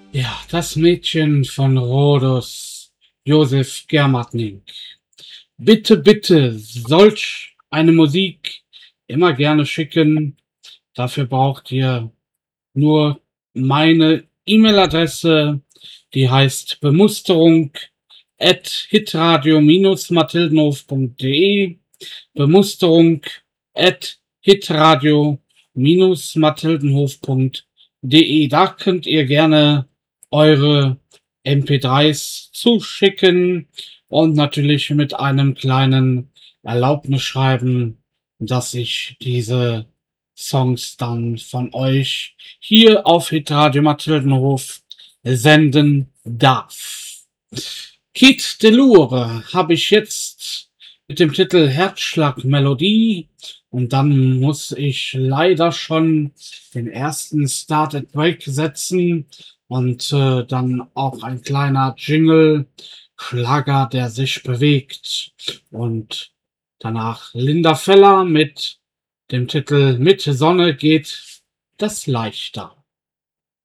Ja, das Mädchen von Rhodos, Josef Germatning. Bitte, bitte, solch eine Musik immer gerne schicken. Dafür braucht ihr nur meine E-Mail-Adresse, die heißt bemusterung@hitradio-mathildenhof.de, bemusterung@hitradio-mathildenhof.de. Da könnt ihr gerne eure MP3s zuschicken und natürlich mit einem kleinen Erlaubnisschreiben, dass ich diese Songs dann von euch hier auf Hitradio Mathildenhof senden darf. Kit Delure habe ich jetzt mit dem Titel Herzschlag-Melodie und dann muss ich leider schon den ersten Started Break setzen und dann auch ein kleiner Jingle, Schlager, der sich bewegt und danach Linda Feller mit dem Titel Mit Sonne geht das leichter.